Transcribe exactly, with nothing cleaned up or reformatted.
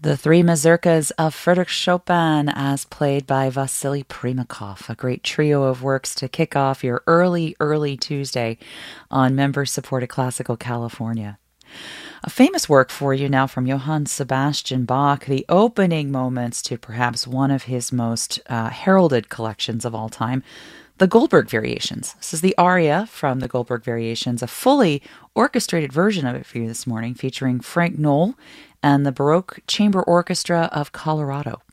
The Three Mazurkas of Frédéric Chopin as played by Vasily Primakov, a great trio of works to kick off your early, early Tuesday on member-supported Classical California. A famous work for you now from Johann Sebastian Bach, the opening moments to perhaps one of his most uh, heralded collections of all time, the Goldberg Variations. This is the aria from the Goldberg Variations, a fully orchestrated version of it for you this morning, featuring Frank Knoll and the Baroque Chamber Orchestra of Colorado.